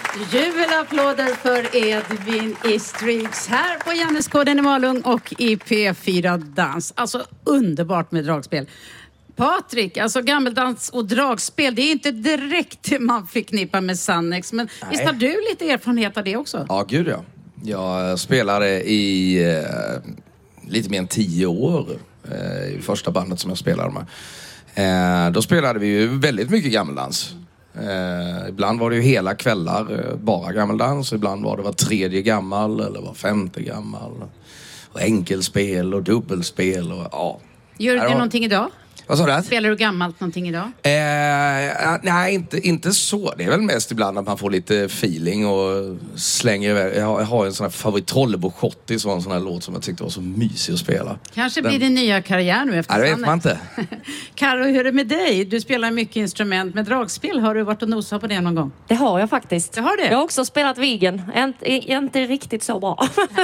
Jubelapplåder för Edvin Istrix här på Jannesgården i Malung och i P4 Dans. Alltså underbart med dragspel. Patrik, alltså gammeldans och dragspel, det är inte direkt man förknippar med Sannex, men visst har du lite erfarenhet av det också? Ja, gud ja. Jag spelade i lite mer än 10 år i första bandet som jag spelade med. Då spelade vi ju väldigt mycket gammeldans. Ibland var det ju hela kvällar bara gammeldans. Ibland var det var tredje gammal eller var femte gammal. Och enkelspel och dubbelspel och ja. Gör du någonting idag? Vad sa du? Spelar du gammalt någonting idag? Nej, inte så. Det är väl mest ibland att man får lite feeling och slänger iväg. Jag har en sån här favorit, Trollebo Schottis, var en sån här låt som jag tyckte var så mysig att spela. Kanske blir din nya karriär nu efter det vet man inte. Karo, hur är det med dig? Du spelar mycket instrument, men dragspel, har du varit och nosat på det någon gång? Det har jag faktiskt. Det har du? Jag har också spelat Viggen. Inte riktigt så bra.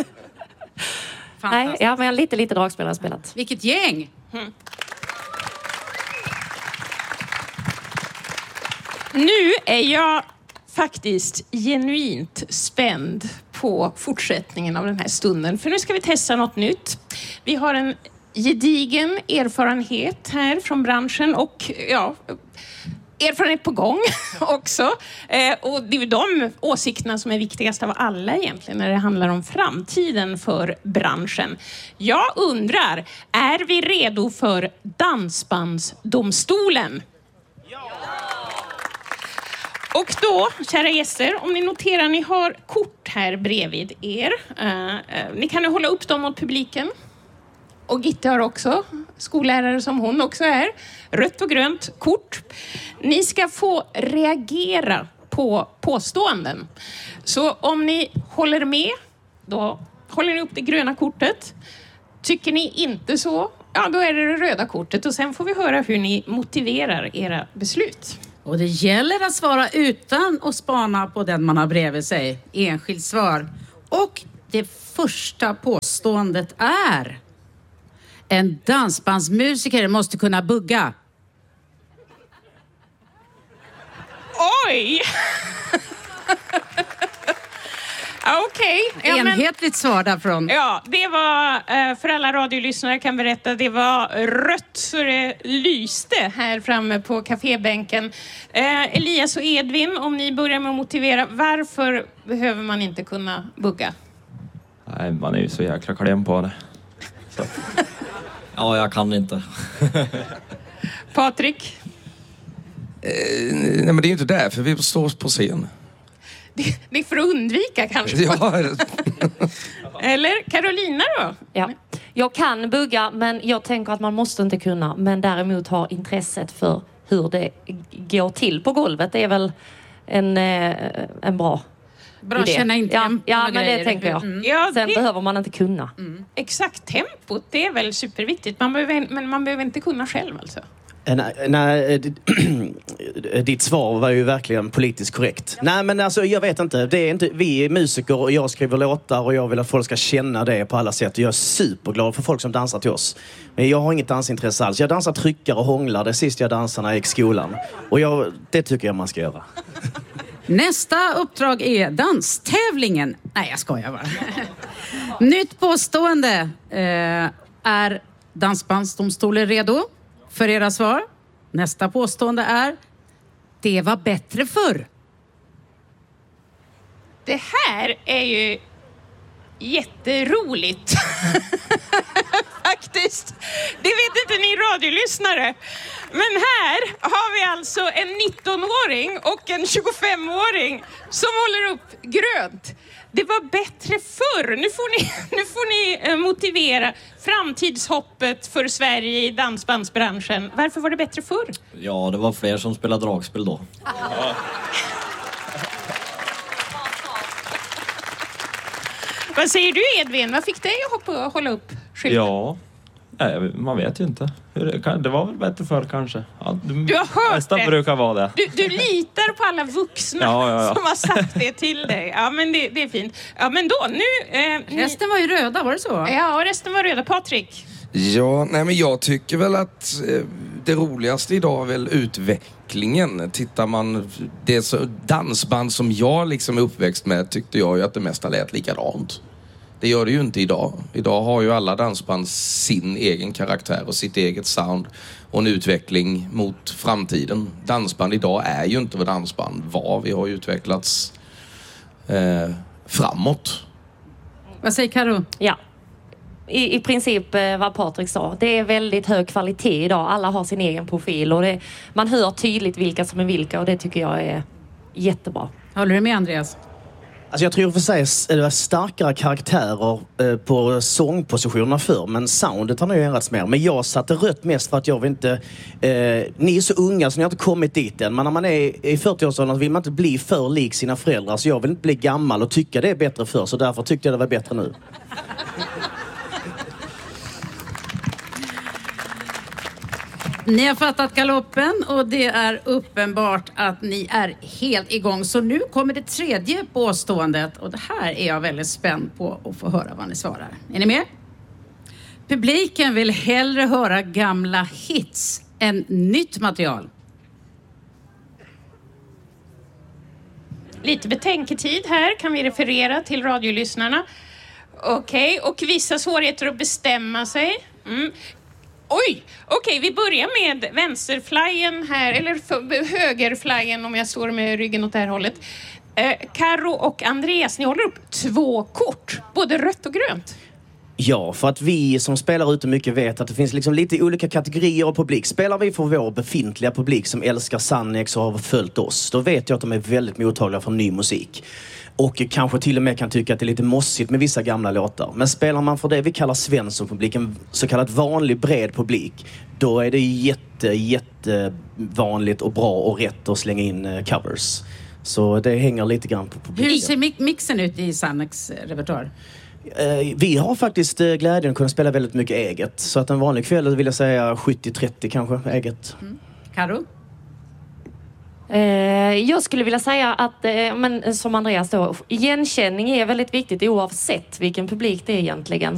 Nej, ja, men lite dragspel har jag spelat. Vilket gäng! Nu är jag faktiskt genuint spänd på fortsättningen av den här stunden. För nu ska vi testa något nytt. Vi har en gedigen erfarenhet här från branschen och erfarenhet på gång också. Och det är de åsikterna som är viktigast av alla egentligen när det handlar om framtiden för branschen. Jag undrar, är vi redo för Dansbandsdomstolen? Och då, kära gäster, om ni noterar, ni har kort här bredvid er. Ni kan ju hålla upp dem mot publiken. Och Gitte har också, skollärare som hon också är. Rött och grönt kort. Ni ska få reagera på påståenden. Så om ni håller med, då håller ni upp det gröna kortet. Tycker ni inte så, ja då är det det röda kortet. Och sen får vi höra hur ni motiverar era beslut. Och det gäller att svara utan att spana på den man har bredvid sig. Enskilt svar. Och det första påståendet är: en dansbandsmusiker måste kunna bugga. Oj! Okej. Ja, enhetligt svar därifrån. Ja, det var, för alla radiolyssnare kan berätta, det var rött så det lyste här framme på kafébänken. Elias och Edvin, om ni börjar med att motivera, varför behöver man inte kunna bugga? Nej, man är ju så jäkla kläm på det. Så. Ja, jag kan inte. Patrik? Nej, men det är ju inte därför vi står på scen. Det är för att undvika kanske. Ja. Eller Carolina då? Ja. Jag kan bugga, men jag tänker att man måste inte kunna. Men däremot ha intresset för hur det går till på golvet. Det är väl en bra idé. Känna in tempo. Ja, men det tänker jag. Ja, sen behöver man inte kunna. Exakt, tempot, det är väl superviktigt. Men man behöver inte kunna själv alltså. Nej, ditt svar var ju verkligen politiskt korrekt. Nej, men alltså jag vet inte. Det är inte, vi är musiker och jag skriver låtar och jag vill att folk ska känna det på alla sätt. Och jag är superglad för folk som dansar till oss. Men jag har inget dansintresse alls. Jag dansar tryckare och hånglar. Det sist jag dansade när jag gick i skolan. Och det tycker jag man ska göra. Nästa uppdrag är danstävlingen. Nej, jag skojar bara. Nytt påstående. Är Dansbandsdomstolen redo för era svar? Nästa påstående är: det var bättre förr. Det här är ju jätteroligt. Faktiskt. Det vet inte ni radiolyssnare. Men här har vi alltså en 19-åring och en 25-åring som håller upp grönt. Det var bättre förr. Nu får ni motivera framtidshoppet för Sverige i dansbandsbranschen. Varför var det bättre förr? Ja, det var fler som spelade dragspel då. Vad säger du, Edvin? Vad fick dig att hålla upp skylten? Ja, man vet ju inte. Det var väl bättre förr kanske. Ja, du har hört nästan det. Brukar vara det. Du litar på alla vuxna som har sagt det till dig. Ja, men det är fint. Ja, men då, nu... Resten var ju röda, var det så? Ja, resten var röda. Patrik? Ja, nej men jag tycker väl att det roligaste idag är väl utvecklingen. Tittar man, dansband som jag liksom är uppväxt med, tyckte jag ju att det mesta lät likadant. Det gör det ju inte idag. Idag har ju alla dansband sin egen karaktär och sitt eget sound och en utveckling mot framtiden. Dansband idag är ju inte vad dansband var. Vi har ju utvecklats framåt. Vad säger Karo? Ja. I princip vad Patrik sa. Det är väldigt hög kvalitet idag. Alla har sin egen profil och man hör tydligt vilka som är vilka och det tycker jag är jättebra. Håller du med, Andreas? Alltså jag tror för sig det var starkare karaktärer på sångpositionerna förr, men soundet har nog ändrats mer. Men jag satte rött mest för att jag vill inte... ni är så unga så ni har inte kommit dit än. Men när man är i 40-årsåldern vill man inte bli för lik sina föräldrar. Så jag vill inte bli gammal och tycka det är bättre förr. Så därför tyckte jag det var bättre nu. Ni har fattat galoppen och det är uppenbart att ni är helt igång. Så nu kommer det tredje påståendet och det här är jag väldigt spänd på att få höra vad ni svarar. Är ni med? Publiken vill hellre höra gamla hits än nytt material. Lite betänketid här kan vi referera till radiolyssnarna. Okej, och vissa svårigheter att bestämma sig. Okej, vi börjar med vänsterflyen här, eller högerflyen om jag står med ryggen åt det här hållet. Karo och Andreas, ni håller upp 2 kort, både rött och grönt. Ja, för att vi som spelar ute mycket vet att det finns liksom lite olika kategorier av publik. Spelar vi för vår befintliga publik som älskar Sannex och har följt oss, då vet jag att de är väldigt mottagliga för ny musik. Och kanske till och med kan tycka att det är lite mossigt med vissa gamla låtar. Men spelar man för det vi kallar Svensson-publik, en så kallad vanlig bred publik, då är det jättevanligt och bra och rätt att slänga in covers. Så det hänger lite grann på publiken. Hur ser mixen ut i Sannex repertoar? Vi har faktiskt glädjen att kunna spela väldigt mycket eget. Så att en vanlig kväll vill jag säga 70-30 kanske eget. Karo? Jag skulle vilja säga att, men som Andreas då, igenkänning är väldigt viktigt oavsett vilken publik det är egentligen.